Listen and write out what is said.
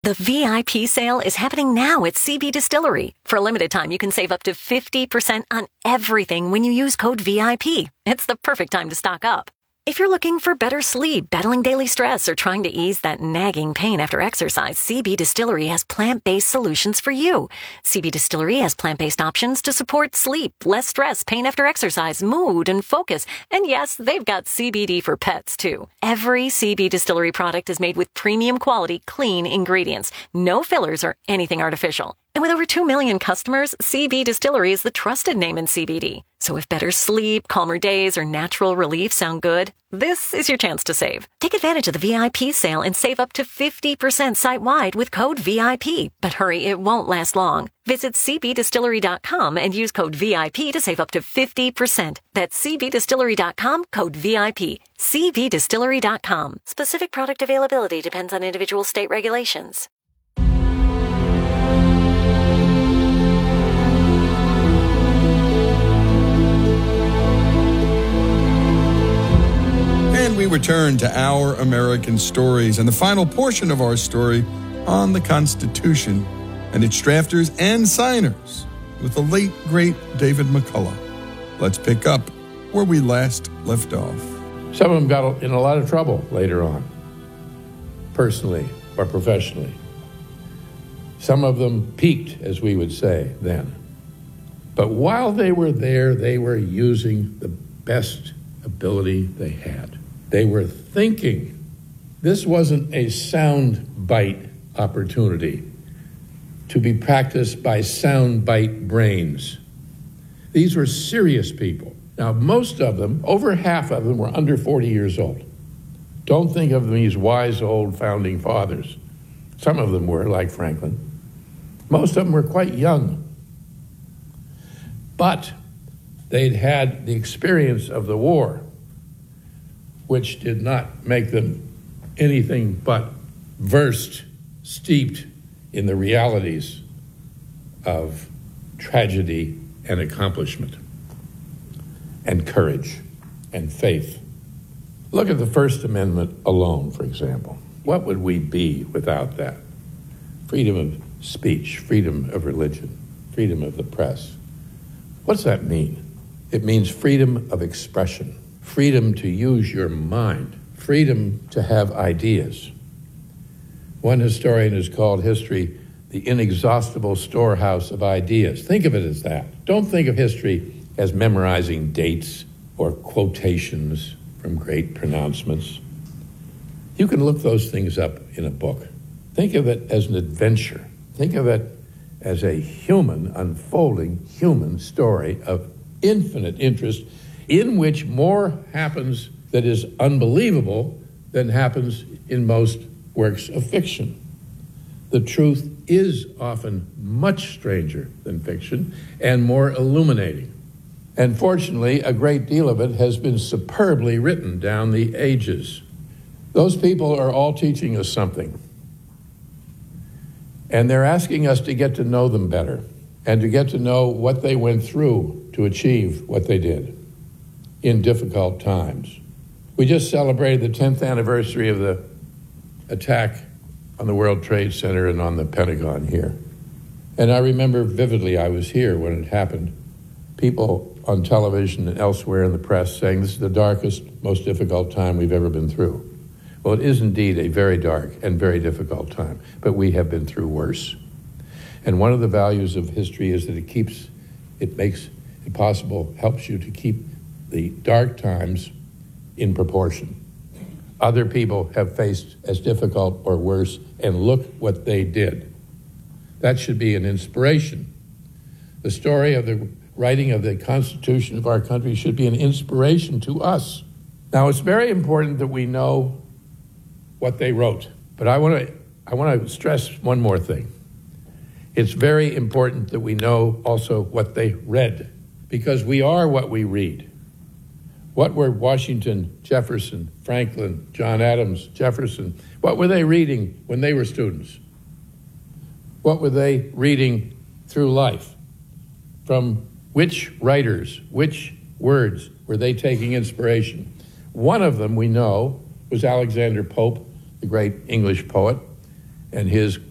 The VIP sale is happening now at CB Distillery. For a limited time, you can save up to 50% on everything when you use code VIP. It's the perfect time to stock up. If you're looking for better sleep, battling daily stress, or trying to ease that nagging pain after exercise, CB Distillery has plant-based solutions for you. CB Distillery has plant-based options to support sleep, less stress, pain after exercise, mood, and focus. And yes, they've got CBD for pets, too. Every CB Distillery product is made with premium quality, clean ingredients. No fillers or anything artificial. And with over 2 million customers, CB Distillery is the trusted name in CBD. So if better sleep, calmer days, or natural relief sound good, this is your chance to save. Take advantage of the VIP sale and save up to 50% site-wide with code VIP. But hurry, it won't last long. Visit cbdistillery.com and use code VIP to save up to 50%. That's cbdistillery.com, code VIP. cbdistillery.com. Specific product availability depends on individual state regulations. And we return to Our American Stories and the final portion of our story on the Constitution and its drafters and signers with the late, great David McCullough. Let's pick up where we last left off. Some of them got in a lot of trouble later on, personally or professionally. Some of them peaked, as we would say then. But while they were there, they were using the best ability they had. They were thinking. This wasn't a sound bite opportunity to be practiced by sound bite brains. These were serious people. Now, most of them, over half of them, were under 40 years old. Don't think of them as wise old founding fathers. Some of them were, like Franklin. Most of them were quite young. But they'd had the experience of the war, which did not make them anything but versed, steeped in the realities of tragedy and accomplishment and courage and faith. Look at the First Amendment alone, for example. What would we be without that? Freedom of speech, freedom of religion, freedom of the press. What's that mean? It means freedom of expression, freedom to use your mind, freedom to have ideas. One historian has called history the inexhaustible storehouse of ideas. Think of it as that. Don't think of history as memorizing dates or quotations from great pronouncements. You can look those things up in a book. Think of it as an adventure. Think of it as a human, unfolding human story of infinite interest in which more happens that is unbelievable than happens in most works of fiction. The truth is often much stranger than fiction and more illuminating. And fortunately, a great deal of it has been superbly written down the ages. Those people are all teaching us something. And they're asking us to get to know them better and to get to know what they went through to achieve what they did in difficult times. We just celebrated the 10th anniversary of the attack on the World Trade Center and on the Pentagon here. And I remember vividly, I was here when it happened. People on television and elsewhere in the press saying this is the darkest, most difficult time we've ever been through. Well, it is indeed a very dark and very difficult time, but we have been through worse. And one of the values of history is that it makes it possible, helps you to keep the dark times in proportion. Other people have faced as difficult or worse, and look what they did. That should be an inspiration. The story of the writing of the Constitution of our country should be an inspiration to us. Now, it's very important that we know what they wrote, but I want to stress one more thing. It's very important that we know also what they read, because we are what we read. What were Washington, Jefferson, Franklin, John Adams, Jefferson, what were they reading when they were students? What were they reading through life? From which writers, which words were they taking inspiration? One of them we know was Alexander Pope, the great English poet, and his